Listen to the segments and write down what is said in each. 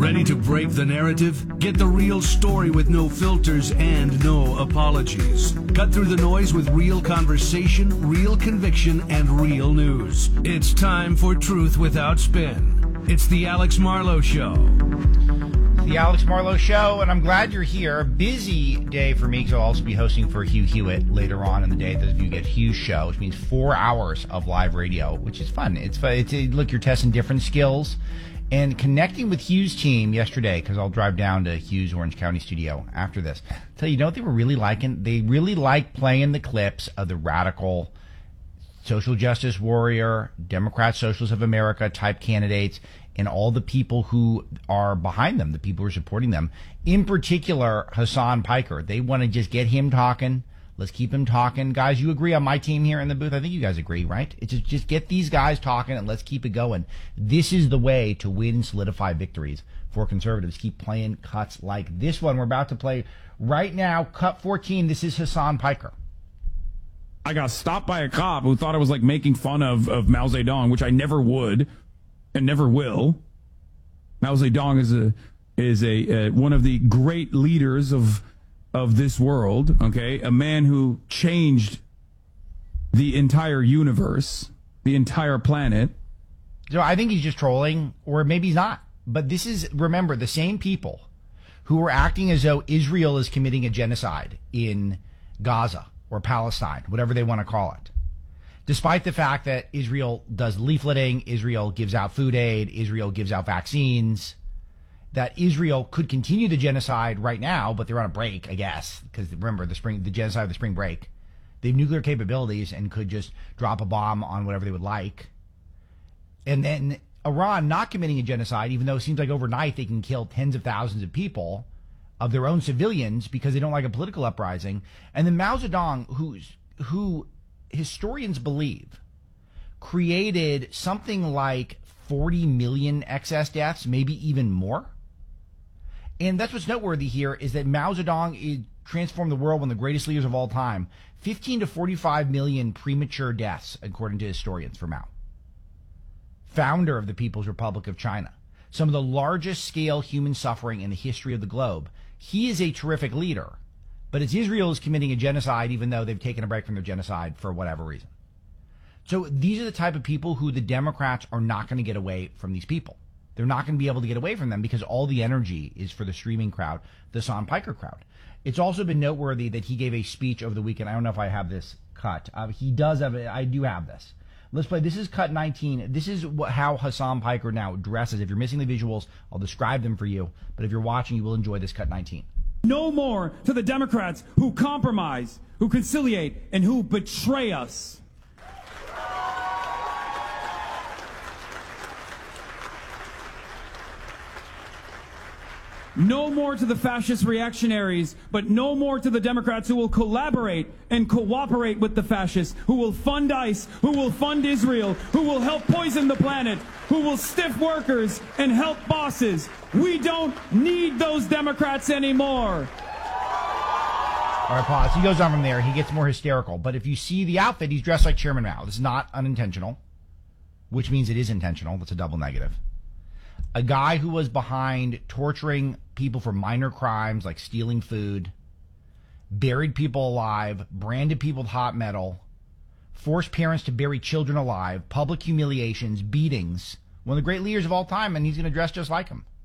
Ready to break the narrative? Get the real story with no filters and no apologies. Cut through the noise with real conversation, real conviction, and real news. It's time for Truth Without Spin. It's the Alex Marlow Show. The Alex Marlow Show, and I'm glad you're here. A busy day for me because I'll also be hosting for Hugh Hewitt later on in the day. Those of you get Hugh's show, which means 4 hours of live radio, which is fun. It's fun. Look, you're testing different skills and connecting with Hugh's team yesterday because I'll drive down to Hugh's Orange County studio after this. I'll tell you know what they were really liking? They really liked playing the clips of the radical social justice warrior, Democrat Socialists of America type candidates, and all the people who are behind them, the people who are supporting them. In particular, Hasan Piker. They want to just get him talking. Let's keep him talking. Guys, you agree on my team here in the booth? I think you guys agree, right? It's just get these guys talking and let's keep it going. This is the way to win and solidify victories for conservatives. Keep playing cuts like this one we're about to play right now. Cut 14. This is Hasan Piker. I got stopped by a cop who thought I was like making fun of Mao Zedong, which I never would and never will. Mao Zedong is a one of the great leaders of this world, okay? A man who changed the entire universe, the entire planet. So I think he's just trolling, or maybe he's not. But this is, remember, the same people who are acting as though Israel is committing a genocide in Gaza or Palestine, whatever they want to call it. Despite the fact that Israel does leafleting, Israel gives out food aid, Israel gives out vaccines, that Israel could continue the genocide right now, but they're on a break, I guess, because remember the genocide of the spring break. They have nuclear capabilities and could just drop a bomb on whatever they would like. And then Iran not committing a genocide, even though it seems like overnight they can kill tens of thousands of people, of their own civilians, because they don't like a political uprising. And then Mao Zedong, who historians believe created something like 40 million excess deaths, maybe even more. And that's what's noteworthy here is that Mao Zedong transformed the world, one of the greatest leaders of all time. 15 to 45 million premature deaths, according to historians, for Mao. Founder of the People's Republic of China. Some of the largest scale human suffering in the history of the globe. He is a terrific leader, but it's Israel is committing a genocide, even though they've taken a break from their genocide for whatever reason. So these are the type of people who the Democrats are not going to get away from these people. They're not going to be able to get away from them because all the energy is for the streaming crowd, the Hasan Piker crowd. It's also been noteworthy that he gave a speech over the weekend. I don't know if I have this cut. He does have it. I do have this. Let's play. This is cut 19. This is how Hasan Piker now dresses. If you're missing the visuals, I'll describe them for you. But if you're watching, you will enjoy this cut 19. No more to the Democrats who compromise, who conciliate, and who betray us. No more to the fascist reactionaries, but no more to the Democrats who will collaborate and cooperate with the fascists, who will fund ICE, who will fund Israel, who will help poison the planet, who will stiff workers and help bosses. We don't need those Democrats anymore. All right, pause. He goes on from there. He gets more hysterical. But if you see the outfit, he's dressed like Chairman Mao. This is not unintentional, which means it is intentional. That's a double negative. A guy who was behind torturing people for minor crimes like stealing food, buried people alive, branded people with hot metal, forced parents to bury children alive, public humiliations, beatings. One of the great leaders of all time, and he's going to dress just like him.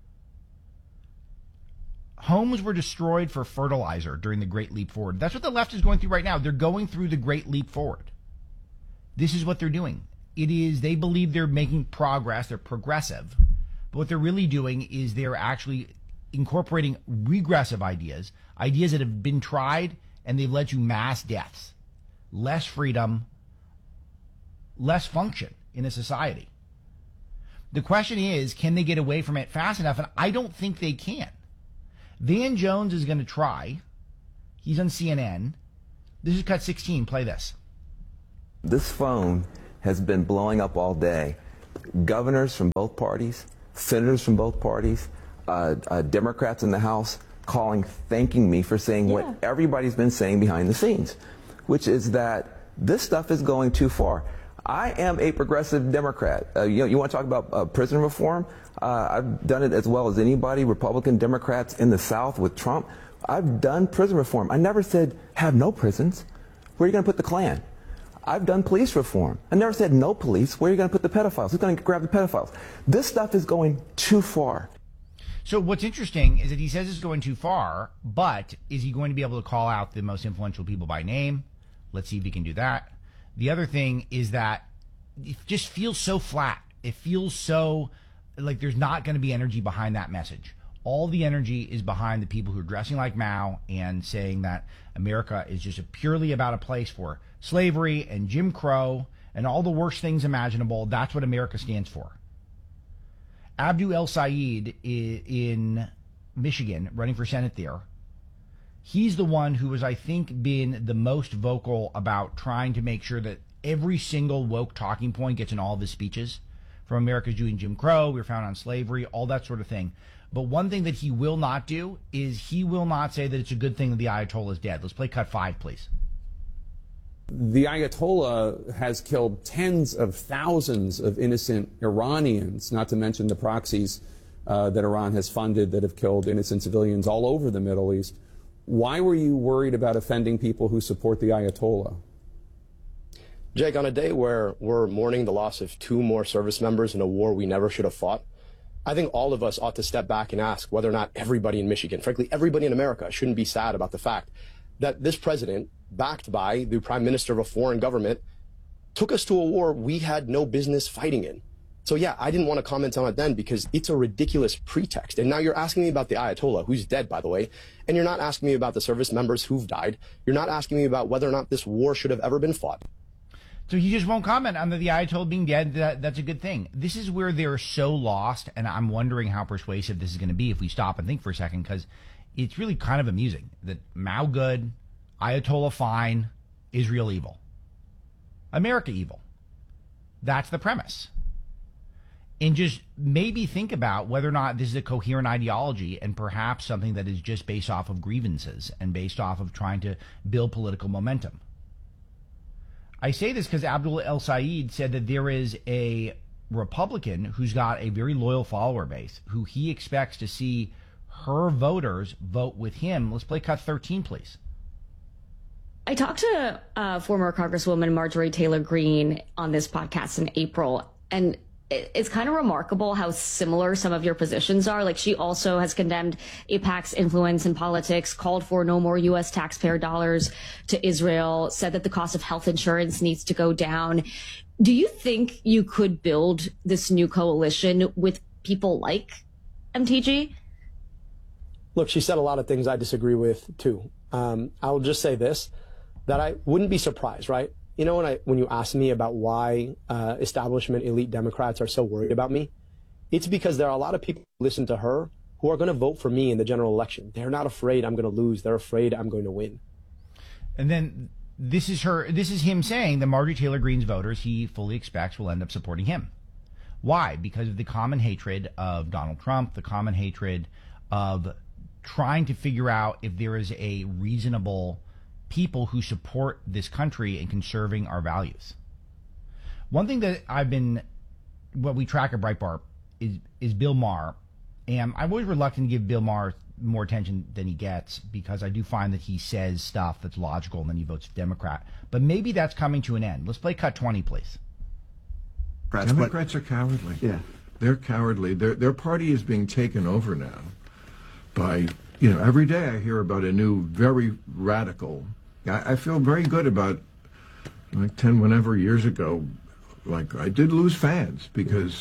Homes were destroyed for fertilizer during the Great Leap Forward. That's what the left is going through right now. They're going through the Great Leap Forward. This is what they're doing. It is, they believe they're making progress, they're progressive. But what they're really doing is they're actually incorporating regressive ideas, ideas that have been tried and they've led to mass deaths, less freedom, less function in a society. The question is, can they get away from it fast enough? And I don't think they can. Van Jones is going to try. He's on CNN. This is cut 16. Play this. This phone has been blowing up all day. Governors from both parties, senators from both parties, Democrats in the House calling, thanking me for saying what everybody's been saying behind the scenes, which is that this stuff is going too far. I am a progressive Democrat. You want to talk about prison reform? I've done it as well as anybody, Republican Democrats in the South with Trump. I've done prison reform. I never said have no prisons. Where are you going to put the Klan? I've done police reform. I never said no police. Where are you going to put the pedophiles? Who's going to grab the pedophiles? This stuff is going too far. So what's interesting is that he says it's going too far, but is he going to be able to call out the most influential people by name? Let's see if he can do that. The other thing is that it just feels so flat. It feels so like there's not going to be energy behind that message. All the energy is behind the people who are dressing like Mao and saying that America is just purely about a place for slavery and Jim Crow and all the worst things imaginable. That's what America stands for. Abdu El-Sayed in Michigan, running for Senate there, he's the one who has, I think, been the most vocal about trying to make sure that every single woke talking point gets in all of his speeches. From America's doing Jim Crow, we were found on slavery, all that sort of thing. But one thing that he will not do is he will not say that it's a good thing that the Ayatollah is dead. Let's play cut 5, please. The Ayatollah has killed tens of thousands of innocent Iranians, not to mention the proxies that Iran has funded that have killed innocent civilians all over the Middle East. Why were you worried about offending people who support the Ayatollah? Jake, on a day where we're mourning the loss of 2 more service members in a war we never should have fought, I think all of us ought to step back and ask whether or not everybody in Michigan, frankly, everybody in America, shouldn't be sad about the fact that this president, backed by the prime minister of a foreign government, took us to a war we had no business fighting in. So yeah, I didn't want to comment on it then because it's a ridiculous pretext. And now you're asking me about the Ayatollah, who's dead, by the way, and you're not asking me about the service members who've died. You're not asking me about whether or not this war should have ever been fought. So he just won't comment on the Ayatollah being dead. That's a good thing. This is where they're so lost, and I'm wondering how persuasive this is going to be if we stop and think for a second, because it's really kind of amusing that Mao good, Ayatollah fine, Israel evil, America evil. That's the premise. And just maybe think about whether or not this is a coherent ideology and perhaps something that is just based off of grievances and based off of trying to build political momentum. I say this because Abdul El-Sayed said that there is a Republican who's got a very loyal follower base who he expects to see her voters vote with him. Let's play cut 13, please. I talked to former Congresswoman Marjorie Taylor Greene on this podcast in April, and it's kind of remarkable how similar some of your positions are. Like, she also has condemned AIPAC's influence in politics, called for no more U.S. taxpayer dollars to Israel, said that the cost of health insurance needs to go down. Do you think you could build this new coalition with people like MTG? Look, she said a lot of things I disagree with, too. I'll just say this, that I wouldn't be surprised, right? You know, when you ask me about why establishment elite Democrats are so worried about me, it's because there are a lot of people who listen to her who are going to vote for me in the general election. They're not afraid I'm going to lose. They're afraid I'm going to win. And then this is him saying that Marjorie Taylor Greene's voters he fully expects will end up supporting him. Why? Because of the common hatred of Donald Trump, the common hatred of trying to figure out if there is a reasonable people who support this country in conserving our values. One thing that what we track at Breitbart is Bill Maher, and I'm always reluctant to give Bill Maher more attention than he gets because I do find that he says stuff that's logical and then he votes Democrat. But maybe that's coming to an end. Let's play cut 20, please. Democrats are cowardly. Yeah, they're cowardly. Their party is being taken over now by, every day I hear about a new, very radical. I feel very good about, like 10 whatever years ago, like I did lose fans because,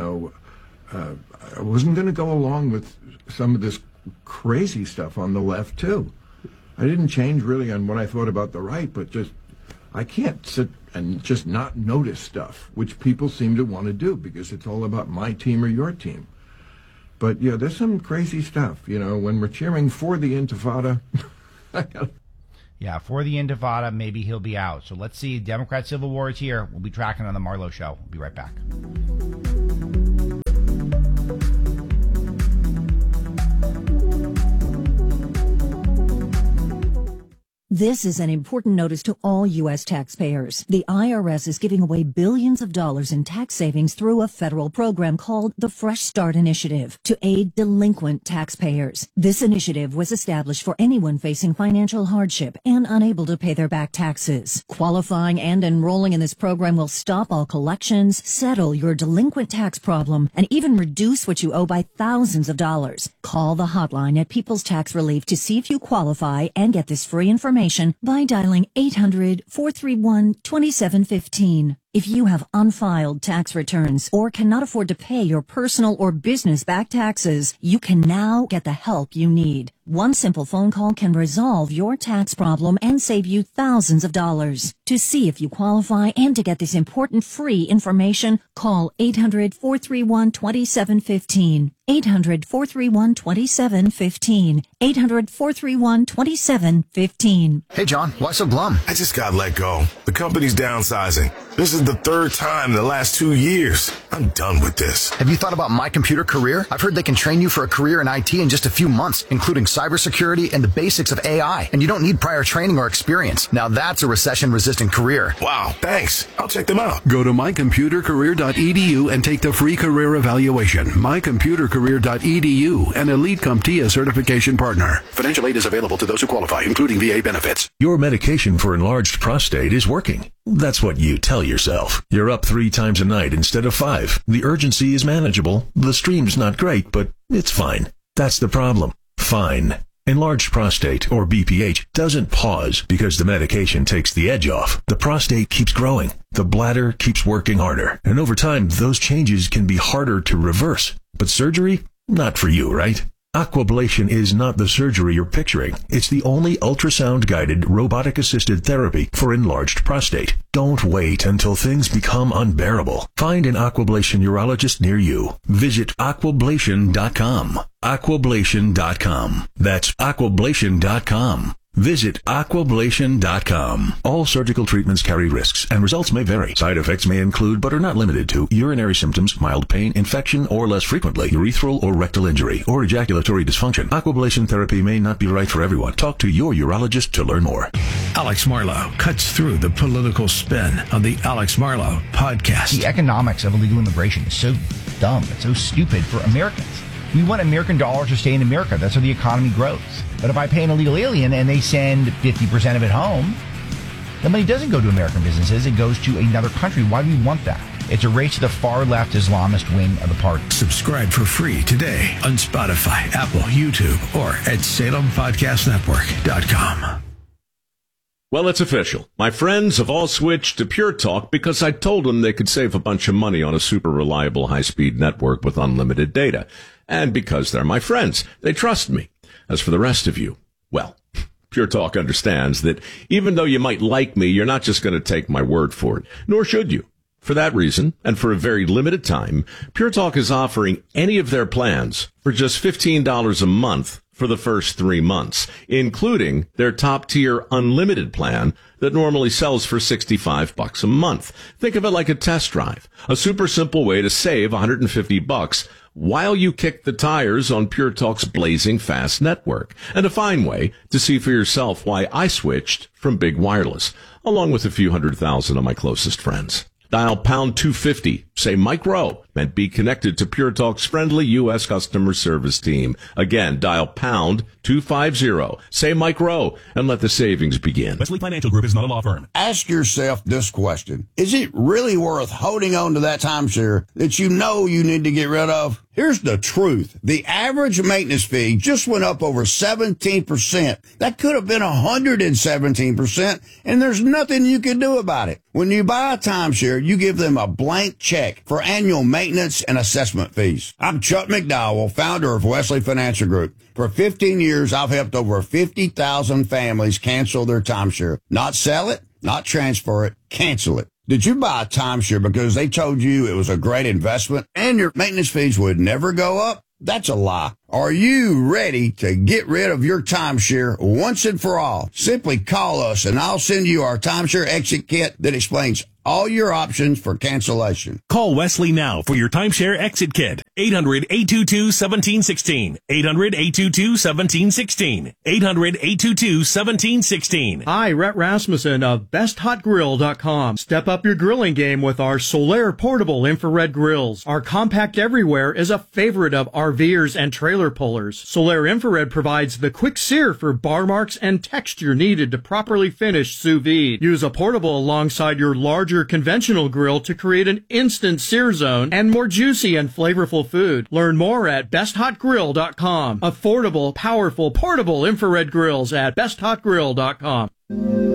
I wasn't going to go along with some of this crazy stuff on the left, too. I didn't change really on what I thought about the right, but I can't sit and just not notice stuff, which people seem to want to do because it's all about my team or your team. But, yeah, there's some crazy stuff, when we're cheering for the Intifada. Yeah, for the Intifada, maybe he'll be out. So let's see. Democrat Civil War is here. We'll be tracking on the Marlowe Show. We'll be right back. This is an important notice to all U.S. taxpayers. The IRS is giving away billions of dollars in tax savings through a federal program called the Fresh Start Initiative to aid delinquent taxpayers. This initiative was established for anyone facing financial hardship and unable to pay their back taxes. Qualifying and enrolling in this program will stop all collections, settle your delinquent tax problem, and even reduce what you owe by thousands of dollars. Call the hotline at People's Tax Relief to see if you qualify and get this free information by dialing 800-431-2715. If you have unfiled tax returns or cannot afford to pay your personal or business back taxes, you can now get the help you need. One simple phone call can resolve your tax problem and save you thousands of dollars. To see if you qualify and to get this important free information, call 800-431-2715. 800-431-2715. 800-431-2715. Hey, John, why so glum? I just got let go. The company's downsizing. This is the third time in the last 2 years. I'm done with this. Have you thought about My Computer Career? I've heard they can train you for a career in IT in just a few months, including cybersecurity and the basics of AI. And you don't need prior training or experience. Now that's a recession-resistant career. Wow, thanks. I'll check them out. Go to mycomputercareer.edu and take the free career evaluation. mycomputercareer.edu, an Elite CompTIA certification partner. Financial aid is available to those who qualify, including VA benefits. Your medication for enlarged prostate is working. That's what you tell yourself. You're up 3 times a night instead of 5. The urgency is manageable. The stream's not great, but it's fine. That's the problem. Fine. Enlarged prostate, or BPH, doesn't pause because the medication takes the edge off. The prostate keeps growing. The bladder keeps working harder. And over time, those changes can be harder to reverse. But surgery? Not for you, right? Aquablation is not the surgery you're picturing. It's the only ultrasound-guided, robotic-assisted therapy for enlarged prostate. Don't wait until things become unbearable. Find an Aquablation urologist near you. Visit aquablation.com. Aquablation.com. That's aquablation.com. Visit aquablation.com. All surgical treatments carry risks, and results may vary. Side effects may include, but are not limited to, urinary symptoms, mild pain, infection, or less frequently, urethral or rectal injury, or ejaculatory dysfunction. Aquablation therapy may not be right for everyone. Talk to your urologist to learn more. Alex Marlow cuts through the political spin on the Alex Marlow podcast. The economics of illegal immigration is so dumb. It's so stupid for Americans. We want American dollars to stay in America. That's how the economy grows. But if I pay an illegal alien and they send 50% of it home, the money doesn't go to American businesses. It goes to another country. Why do we want that? It's a race to the far-left Islamist wing of the party. Subscribe for free today on Spotify, Apple, YouTube, or at SalemPodcastNetwork.com. Well, it's official. My friends have all switched to Pure Talk because I told them they could save a bunch of money on a super reliable high-speed network with unlimited data. And because they're my friends, they trust me. As for the rest of you, well, Pure Talk understands that even though you might like me, you're not just going to take my word for it, nor should you. For that reason, and for a very limited time, Pure Talk is offering any of their plans for just $15 a month for the first 3 months, including their top-tier unlimited plan that normally sells for $65 a month. Think of it like a test drive, a super simple way to save $150 while you kick the tires on Pure Talk's blazing fast network, and a fine way to see for yourself why I switched from Big Wireless, along with a few 100,000 of my closest friends. Dial pound 250, say Mike Rowe, and be connected to Pure Talk's friendly U.S. customer service team. Again, dial pound 250, say Mike Rowe, and let the savings begin. Wesley Financial Group is not a law firm. Ask yourself this question. Is it really worth holding on to that timeshare that you know you need to get rid of? Here's the truth. The average maintenance fee just went up over 17%. That could have been 117%, and there's nothing you can do about it. When you buy a timeshare, you give them a blank check for annual maintenance and assessment fees. I'm Chuck McDowell, founder of Wesley Financial Group. For 15 years, I've helped over 50,000 families cancel their timeshare. Not sell it, not transfer it, cancel it. Did you buy a timeshare because they told you it was a great investment and your maintenance fees would never go up? That's a lie. Are you ready to get rid of your timeshare once and for all? Simply call us and I'll send you our timeshare exit kit that explains all your options for cancellation. Call Wesley now for your timeshare exit kit. 800-822-1716. 800-822-1716. 800-822-1716. Hi, Rhett Rasmussen of BestHotGrill.com. Step up your grilling game with our Solaire portable infrared grills. Our compact everywhere is a favorite of RVers and trailer pullers. Solaire infrared provides the quick sear for bar marks and texture needed to properly finish sous vide. Use a portable alongside your larger conventional grill to create an instant sear zone and more juicy and flavorful food. Learn more at BestHotGrill.com. Affordable, powerful, portable infrared grills at BestHotGrill.com.